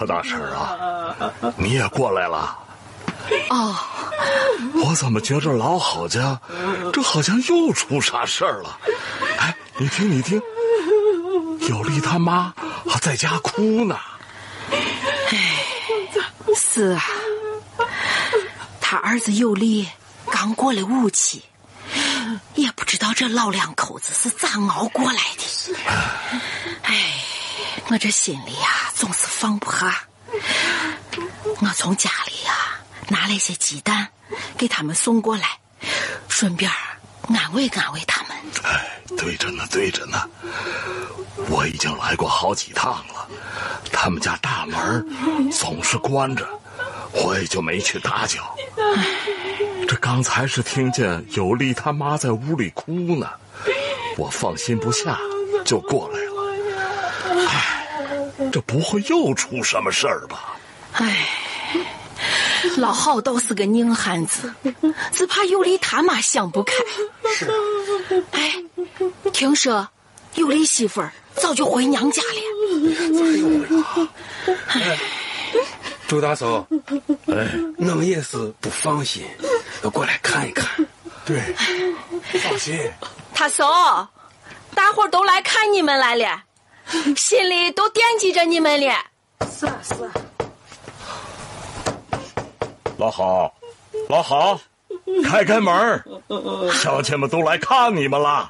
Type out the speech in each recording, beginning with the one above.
特大婶啊，你也过来了。 哦， 我怎么觉着老郝家这好像又出啥事儿了？哎，你听你听，有利他妈还在家哭呢。 哎，是啊，他儿子有利刚过了雾期，也不知道这老两口子是咋熬过来的。哎，我这心里呀总是放不下。我从家里呀拿了些鸡蛋给他们送过来，顺便安慰安慰他们。 哎，对着呢对着呢，我已经来过好几趟了，他们家大门总是关着，我也就没去打搅。这刚才是听见有利他妈在屋里哭呢，我放心不下就过来了。哎，这不会又出什么事儿吧？ 哎，老郝倒是个硬汉子，只怕有利他妈想不开。 是。 哎，听说有利媳妇儿早就回娘家了。 哎，周大嫂，哎，我们也是不放心，要过来看一看。对，不放心。 他嫂，大伙儿都来看你们来了，心里都惦记着你们了。 是啊是啊。 老郝，老郝，开开门，乡亲们都来看你们了。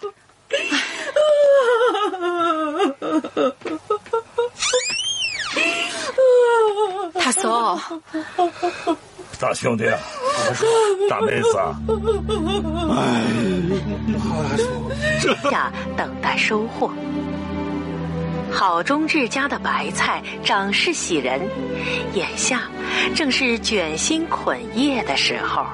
他嫂， 大兄弟，大妹子， 哎，话说， 下等待收获。郝忠志家的白菜长势喜人，眼下正是卷心捆叶的时候。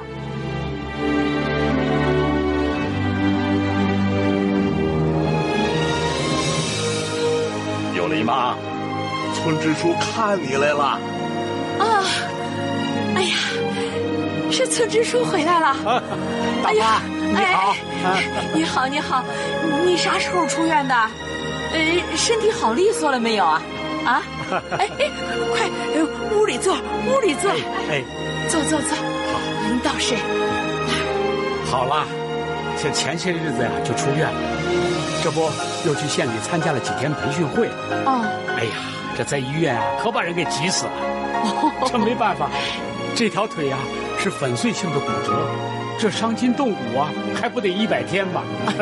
有利妈，村支书看你来了。 啊，哎呀，是村支书回来了。 大妈，你好。 你好，你好，你啥时候出院的？身体好利索了没有啊？啊？哎，快，屋里坐，屋里坐。 哎， 坐。好，领导室。 好了，这前些日子呀就出院了，这不又去县里参加了几天培训会。 哦。 哎呀，这在医院啊可把人给急死了。这没办法，这条腿啊是粉碎性的骨折，这伤筋动骨啊还不得100天吧？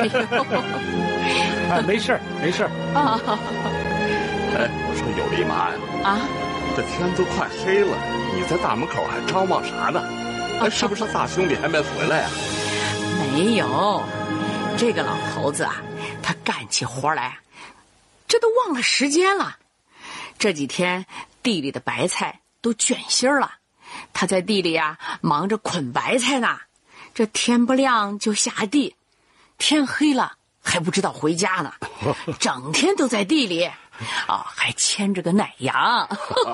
啊，没事啊。 哎，我说有利妈呀， 啊， 这天都快黑了，你在大门口还张望啥呢？哎，是不是大兄弟还没回来呀？ 没有，这个老头子啊，他干起活来，这都忘了时间了。这几天地里的白菜都卷心了，他在地里啊忙着捆白菜呢。这天不亮就下地，天黑了还不知道回家呢，整天都在地里，还牵着个奶羊。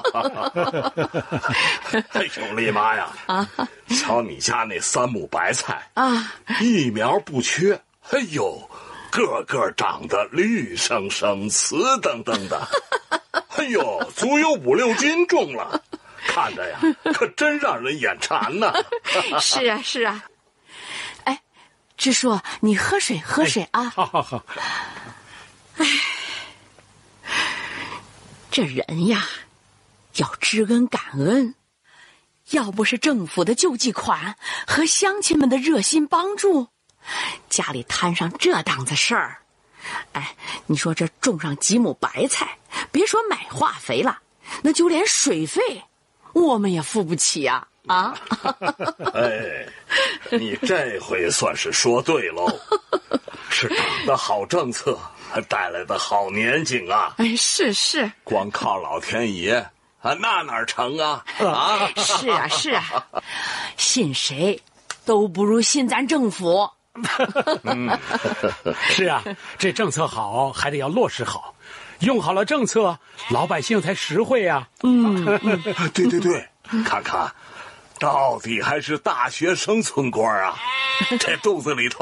哎呦，利妈呀！啊，瞧你家那3亩白菜啊，一苗不缺。哎呦，个个长得绿生生、瓷登登的。哎呦，足有5、6斤重了，看着呀，可真让人眼馋呐。 是啊，是啊。哎，支书，你喝水啊。 好。 哎，这人呀，要知恩感恩。要不是政府的救济款和乡亲们的热心帮助，家里摊上这档子事儿，哎，你说这种上几亩白菜，别说买化肥了，那就连水费我们也付不起呀！啊！ 哎，你这回算是说对喽，是党的好政策带来的好年景啊！ 哎，是， 光靠老天爷啊，那哪成啊？啊， 是啊，信谁都不如信咱政府。 是啊，这政策好，还得要落实好，用好了政策，老百姓才实惠啊。 对，看看，到底还是大学生村官啊，这肚子里头